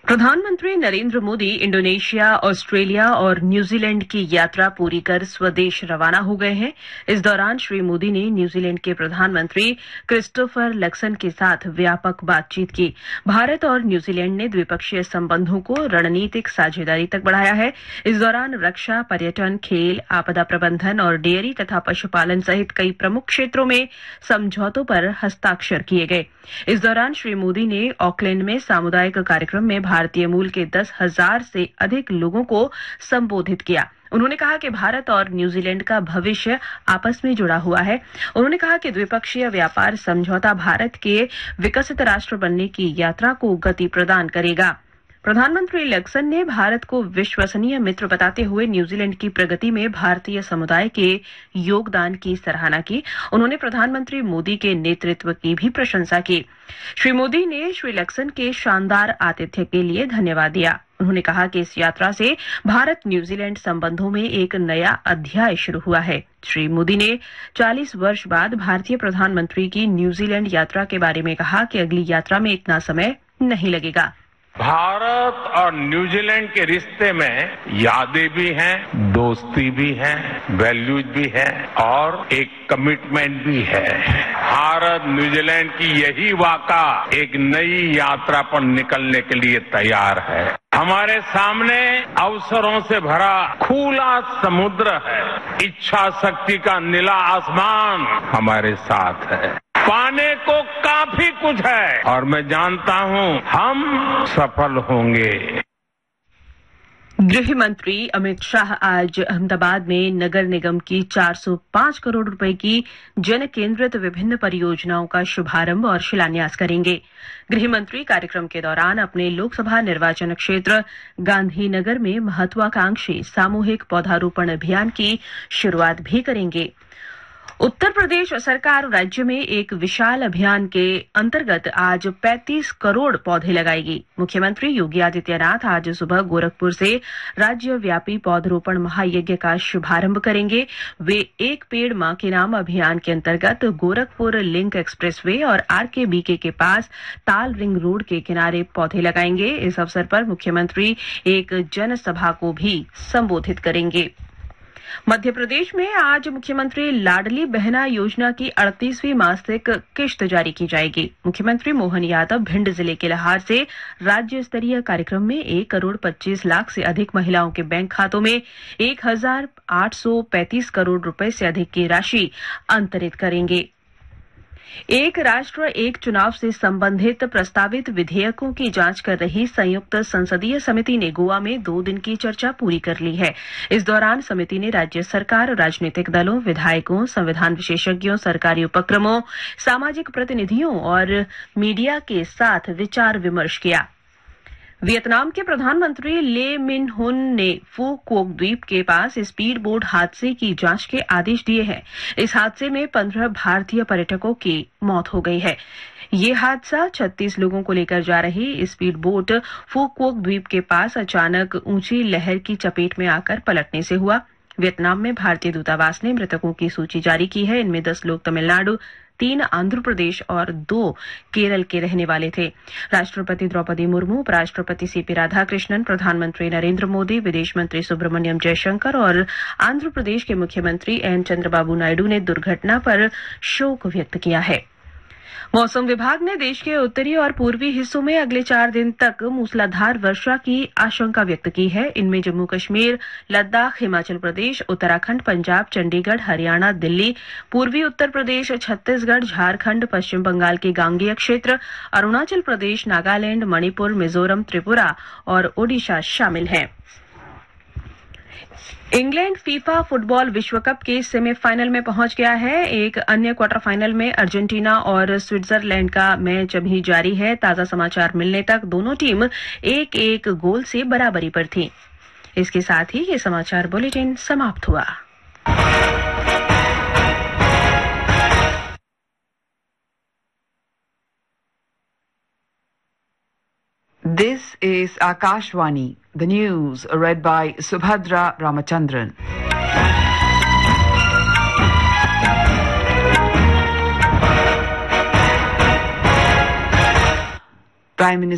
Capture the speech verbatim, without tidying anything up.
प्रधानमंत्री Narendra Modi Indonesia, Australia और New Zealand की यात्रा पूरी कर स्वदेश रवाना हो गए हैं। इस दौरान श्री मोदी ने न्यूजीलैंड के प्रधानमंत्री क्रिस्टोफर लक्सन के साथ व्यापक बातचीत की। भारत और न्यूजीलैंड ने द्विपक्षीय संबंधों को रणनीतिक साझेदारी तक बढ़ाया है। इस दौरान रक्षा, पर्यटन, खेल, आपदा प्रबंधन और डेयरी तथा पशुपालन सहित कई प्रमुख क्षेत्रों में समझौतों पर हस्ताक्षर किए गए। इस दौरान श्री मोदी ने ऑकलैंड में सामुदायिक कार्यक्रम में भारतीय मूल के दस हजार से अधिक लोगों को संबोधित किया। उन्होंने कहा कि भारत और न्यूजीलैंड का भविष्य आपस में जुड़ा हुआ है। उन्होंने कहा कि द्विपक्षीय व्यापार समझौता भारत के विकसित राष्ट्र बनने की यात्रा को गति प्रदान करेगा। प्रधानमंत्री लक्सन ने भारत को विश्वसनीय मित्र बताते हुए न्यूजीलैंड की प्रगति में भारतीय समुदाय के योगदान की सराहना की। उन्होंने प्रधानमंत्री मोदी के नेतृत्व की भी प्रशंसा की। श्री मोदी ने श्री लक्सन के शानदार आतिथ्य के लिए धन्यवाद दिया। उन्होंने कहा कि इस यात्रा से भारत न्यूजीलैंड संबंधों में एक नया अध्याय शुरू हुआ है। श्री मोदी ने चालीस वर्ष बाद भारतीय प्रधानमंत्री की न्यूजीलैंड यात्रा के बारे में कहा कि अगली यात्रा में इतना समय नहीं लगेगा। भारत और न्यूजीलैंड के रिश्ते में यादें भी हैं, दोस्ती भी है, वैल्यूज भी है और एक कमिटमेंट भी है। भारत न्यूजीलैंड की यही वाका एक नई यात्रा पर निकलने के लिए तैयार है। हमारे सामने अवसरों से भरा खुला समुद्र है। इच्छा शक्ति का नीला आसमान हमारे साथ है। पाने को काफी कुछ है और मैं जानता हूं हम सफल होंगे। गृह मंत्री अमित शाह आज अहमदाबाद में नगर निगम की चार सौ पांच करोड़ रुपए की जन केंद्रित विभिन्न परियोजनाओं का शुभारंभ और शिलान्यास करेंगे। गृह मंत्री कार्यक्रम के दौरान अपने लोकसभा निर्वाचन क्षेत्र गांधीनगर में महत्वाकांक्षी सामूहिक पौधारोपण अभियान की शुरुआत भी करेंगे। उत्तर प्रदेश सरकार राज्य में एक विशाल अभियान के अंतर्गत आज पैंतीस करोड़ पौधे लगाएगी। मुख्यमंत्री योगी आदित्यनाथ आज सुबह गोरखपुर से राज्यव्यापी पौधरोपण महायज्ञ का शुभारंभ करेंगे। वे एक पेड़ मां के नाम अभियान के अंतर्गत गोरखपुर लिंक एक्सप्रेसवे और आरके बीके के पास ताल रिंग रोड के किनारे पौधे लगाएंगे। इस अवसर पर मुख्यमंत्री एक जनसभा को भी संबोधित करेंगे। मध्य प्रदेश में आज मुख्यमंत्री लाडली बहना योजना की अड़तीसवीं मासिक किश्त जारी की जाएगी। मुख्यमंत्री मोहन यादव भिंड जिले के लहार से राज्य स्तरीय कार्यक्रम में एक करोड़ पच्चीस लाख से अधिक महिलाओं के बैंक खातों में एक हजार आठ सौ पैंतीस करोड़ रुपए से अधिक की राशि अंतरित करेंगे। एक राष्ट्र एक चुनाव से संबंधित प्रस्तावित विधेयकों की जांच कर रही संयुक्त संसदीय समिति ने गोवा में दो दिन की चर्चा पूरी कर ली है। इस दौरान समिति ने राज्य सरकार, राजनीतिक दलों, विधायकों, संविधान विशेषज्ञों, सरकारी उपक्रमों, सामाजिक प्रतिनिधियों और मीडिया के साथ विचार विमर्श किया। वियतनाम के प्रधानमंत्री ले मिन हुन ने फू कोक द्वीप के पास स्पीड बोट हादसे की जांच के आदेश दिए हैं। इस हादसे में पंद्रह भारतीय पर्यटकों की मौत हो गई है। ये हादसा छत्तीस लोगों को लेकर जा रही स्पीड बोट फू कोक द्वीप के पास अचानक ऊंची लहर की चपेट में आकर पलटने से हुआ। वियतनाम में भारतीय दूतावास ने मृतकों की सूची जारी की है। इनमें दस लोग तमिलनाडु, तीन आंध्र प्रदेश और दो केरल के रहने वाले थे। राष्ट्रपति द्रौपदी मुर्मू, उपराष्ट्रपति सीपी राधाकृष्णन, प्रधानमंत्री नरेंद्र मोदी, विदेश मंत्री सुब्रमण्यम जयशंकर और आंध्र प्रदेश के मुख्यमंत्री एन चंद्रबाबू नायडू ने दुर्घटना पर शोक व्यक्त किया है। मौसम विभाग ने देश के उत्तरी और पूर्वी हिस्सों में अगले चार दिन तक मूसलाधार वर्षा की आशंका व्यक्त की है। इनमें जम्मू कश्मीर, लद्दाख, हिमाचल प्रदेश, उत्तराखंड, पंजाब, चंडीगढ़, हरियाणा, दिल्ली, पूर्वी उत्तर प्रदेश, छत्तीसगढ़, झारखंड, पश्चिम बंगाल के गांगेय क्षेत्र, अरुणाचल प्रदेश, नागालैंड, मणिपुर, मिजोरम, त्रिपुरा और ओडिशा शामिल हैं। इंग्लैंड फीफा फुटबॉल विश्व कप के सेमीफाइनल में पहुंच गया है। एक अन्य क्वार्टर फाइनल में अर्जेंटीना और स्विट्जरलैंड का मैच अभी जारी है। ताजा समाचार मिलने तक दोनों टीम एक एक गोल से बराबरी पर थी। इसके साथ ही ये समाचार बुलेटिन समाप्त हुआ। This is Akashvani, the news read by Subhadra Ramachandran. Prime Minister